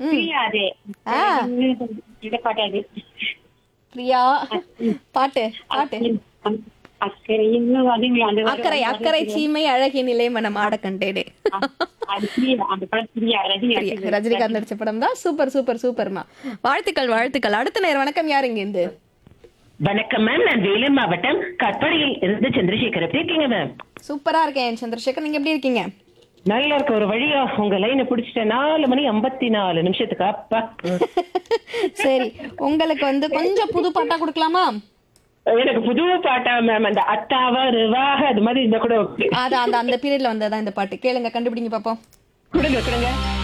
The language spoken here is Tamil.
அது ஆ. இந்த பாட்டு அது பிரியா பாட்டு பாட்டு அக்கறை இன்னும் அதுங்களா அந்த அக்கறை அக்கறை சீமை அழகிய நிலை மனம் ஆட கண்டேடே. அது பிரியா, அந்த படம் பிரியா ரஜினி பிரியா நடிச்சது. ரஜினிகாந்த் நடிச்ச படம் தான். சூப்பர் சூப்பர் சூப்பர்மா. வாழ்த்துக்கள் வாழ்த்துக்கள். அடுத்த நேரம் வணக்கம். யார் இங்க இருந்து? வணக்கம் மேம், நான் வேலூர் மாவட்டம் கட்பாடியில் இருந்து சந்திரசேகர். எப்படி இருக்கீங்க மேம்? சூப்பரா இருக்கேன் சந்திரசேகர், நீங்க எப்படி இருக்கீங்க? நல்லா இருக்க. ஒரு வழியா உங்க லைனை பிடிச்சிட்டேன். 4:54 அப்பா. சரி, உங்களுக்கு கொஞ்சம் புது பாட்டா கொடுக்கலாமா? எனக்கு புது பாட்டா மேம்? அந்த அத்தாவா ருவாக அது மாதிரி இருந்தா கூட okay. அது அந்த அந்த பீரியட்ல வந்ததா இந்த பாட்டு. கேளுங்க, கண்டுபிடிங்க பாப்போம். கொடுங்க கொடுங்க.